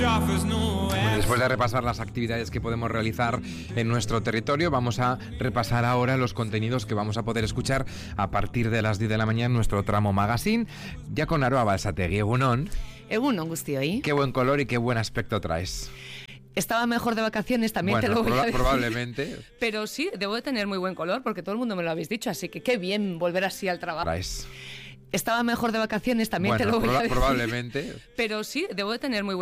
Bueno, después de repasar las actividades que podemos realizar en nuestro territorio, vamos a repasar ahora los contenidos que vamos a poder escuchar a partir de las 10 de la mañana en nuestro tramo magazine. Ya con Aroa Balsategui, Egunon. Egunon, guztioi. Qué buen color y qué buen aspecto traes. Estaba mejor de vacaciones, también bueno, te lo voy a decir. Probablemente. Pero sí, debo de tener muy buen color, porque todo el mundo me lo habéis dicho, así que qué bien volver así al trabajo. Traes. Estaba mejor de vacaciones, también bueno, te lo voy a decir. Probablemente. Pero sí, debo de tener muy buen